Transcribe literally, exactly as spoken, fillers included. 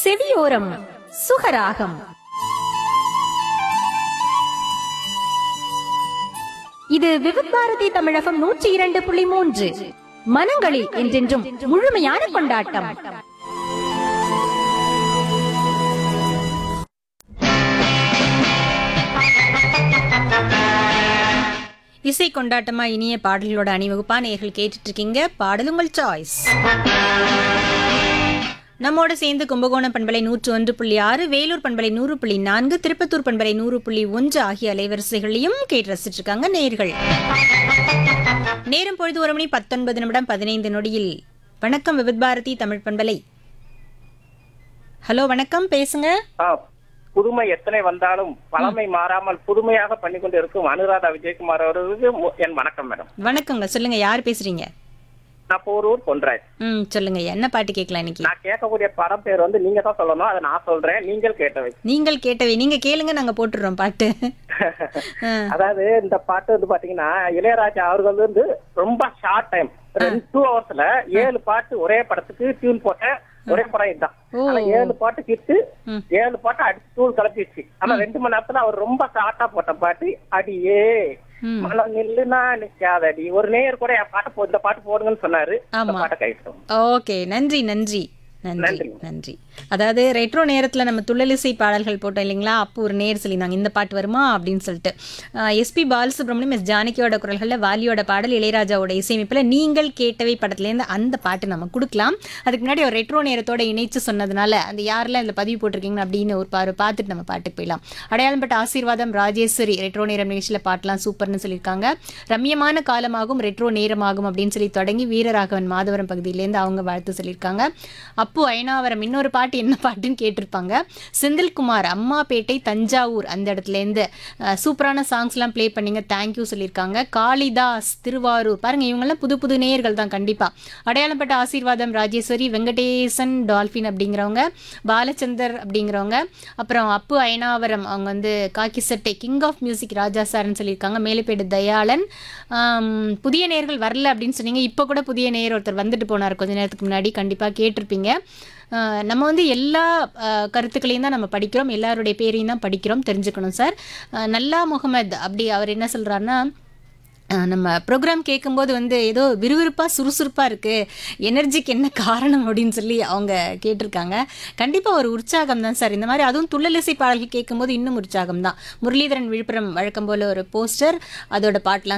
செவியோரம் சுகராகம். இது விவித் பாரதி தமிழகம் நூற்றி இரண்டு புள்ளி மூன்று. மனங்களில் என்றென்றும் முழுமையான கொண்டாட்டம். இசை கொண்டாட்டமா இனிய பாடல்களோட அணிவகுப்பா நேயர்கள் கேட்டுட்டு இருக்கீங்க. பாடல் உங்கள் சாய்ஸ். நம்மோட சேர்ந்து கும்பகோணம் பண்பலை நூற்று ஒன்று புள்ளி ஆறு, வேலூர் பண்பலை நூறு புள்ளி நான்கு, திருப்பத்தூர் பண்பலை நூறு புள்ளி ஒன்று ஆகிய அலைவரிசைகளையும் கேட்டு ரசிச்சிட்டு இருக்காங்க நேயர்கள். நேரம் பொழுது ஒரு மணி பத்தொன்பது நிமிடம் பதினைந்து நொடியில். வணக்கம் விவித் பாரதி தமிழ் பண்பலை. ஹலோ வணக்கம், பேசுங்க. புதுமை எத்தனை வந்தாலும் பழமை மாறாமல் புதுமையாக பண்ணி கொண்டு இருக்கும் அனுராதா விஜயகுமார் அவர்களுக்கு என் வணக்கம் மேடம். வணக்கங்க, சொல்லுங்க, யார் பேசுறீங்க? நான் போரூர் பொன்றாய். ம் சொல்லுங்க, என்ன பாட்டு கேட்கலாம் இன்னைக்கு? நான் கேட்கக்கூடிய படம் பேர் வந்து நீங்க தான் சொல்லணும், அதை நான் சொல்றேன், நீங்கள் கேட்டவை. நீங்கள் கேட்டவை நீங்க கேளுங்க, நாங்க போட்டுடுறோம் பாட்டு. அதாவது இந்த பாட்டு வந்து பாத்தீங்கன்னா இளையராஜா அவர்கள் வந்து ரொம்ப ஷார்ட் டைம் ரெண்டு டூ ஹவர்ஸ்ல ஏழு பாட்டு ஒரே படத்துக்கு டியூன் போட்ட ஒரே படம் இதுதான். ஆனா ஏழு பாட்டு கிட்டு ஏழு பாட்டு அடிச்சு தூள் கலப்பிடுச்சு. ஆனா ரெண்டு மணி நேரத்துல அவர் ரொம்ப ஷார்ட்டா போட்ட பாட்டு அடியே மனம் நில்லுனா நிக்காதடி. ஒரு நேயர் கூட என் பாட்டு இந்த பாட்டு போடுங்கன்னு சொன்னாரு. பாட்டை கைவிட்டோம். ஓகே, நன்றி நன்றி நன்றி நன்றி. அதாவது ரெட்ரோ நேரத்தில் நம்ம துள்ளலிசை பாடல்கள் போட்டோம் இல்லைங்களா, அப்போ ஒரு நேர் சொல்லியிருந்தாங்க இந்த பாட்டு வருமா அப்படின்னு சொல்லிட்டு. எஸ்பி பாலசுப்ரமணியம், எஸ் ஜானகியோட குரல்களில் வாலியோட பாடல், இளையராஜாவோட இசையமைப்பில் நீங்கள் கேட்டவை படத்துலேருந்து அந்த பாட்டு நம்ம கொடுக்கலாம். அதுக்கு முன்னாடி ஒரு ரெட்ரோ நேரத்தோட இணைச்சு சொன்னதுனால அந்த யாரெல்லாம் இதில் பதிவு போட்டிருக்கீங்க அப்படின்னு ஒரு பாரு பார்த்துட்டு நம்ம பாட்டுக்கு போயிடலாம். அடையாளம்பட்ட ஆசீர்வாதம் ராஜேஸ்வரி ரெட்ரோ நேரம் நிகழ்ச்சியில் பாட்டெலாம் சூப்பர்னு சொல்லியிருக்காங்க. ரம்யமான காலமாகும் ரெட்ரோ நேரமாகும் அப்படின்னு சொல்லி தொடங்கி வீரராகவன் மாதவரம் பகுதியிலேருந்து அவங்க வாழ்த்து சொல்லியிருக்காங்க. அப்போ ஐநாவரம் இன்னொரு பாட்டு என்ன பாட்டுன்னு கேட்டிருப்பாங்க. செந்தில்குமார் அம்மாப்பேட்டை தஞ்சாவூர் அந்த இடத்துலேருந்து சூப்பரான சாங்ஸ்லாம் ப்ளே பண்ணிங்க, தேங்க்யூ சொல்லியிருக்காங்க. காளிதாஸ் திருவாரூர், பாருங்கள் இவங்கெல்லாம் புது புது நேயர்கள் தான் கண்டிப்பாக. அடையாளப்பட்ட ஆசீர்வாதம் ராஜேஸ்வரி, வெங்கடேசன் டால்ஃபின் அப்படிங்கிறவங்க, பாலச்சந்தர் அப்படிங்கிறவங்க, அப்புறம் அப்பு ஐநாவரம் அவங்க வந்து காக்கி சட்டை கிங் ஆஃப் மியூசிக் ராஜா சார்ன்னு சொல்லியிருக்காங்க. மேலப்பேடு தயாளன். புதிய நேயர்கள் வரல அப்படின்னு சொன்னீங்க, இப்போ கூட புதிய நேயர் ஒருத்தர் வந்துட்டு போனார் கொஞ்ச நேரத்துக்கு முன்னாடி, கண்டிப்பாக கேட்டிருப்பீங்க. நம்ம வந்து எல்லா கருத்துக்களையும் தான் நம்ம படிக்கிறோம், எல்லாருடைய பேரையும் தான் படிக்கிறோம், தெரிஞ்சுக்கணும் சார். நல்லா முகமது அப்படி அவர் என்ன சொல்கிறாருன்னா, நம்ம ப்ரோக்ராம் கேட்கும்போது வந்து ஏதோ விறுவிறுப்பாக சுறுசுறுப்பாக இருக்குது, எனர்ஜிக்கு என்ன காரணம் அப்படின்னு சொல்லி அவங்க கேட்டிருக்காங்க. கண்டிப்பாக ஒரு உற்சாகம் தான் சார் இந்த மாதிரி, அதுவும் துள்ளலிசை பாடல்கள் கேட்கும்போது இன்னும் உற்சாகம் தான். முரளிதரன் விழுப்புரம் வழக்கம் போல் ஒரு போஸ்டர், அதோட பாட்டெலாம்